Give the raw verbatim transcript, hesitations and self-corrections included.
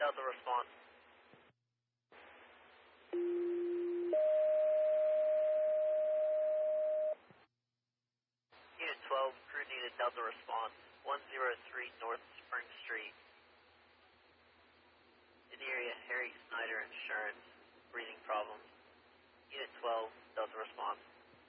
Delta response. Unit twelve, crew needed Delta response. one oh three North Spring Street.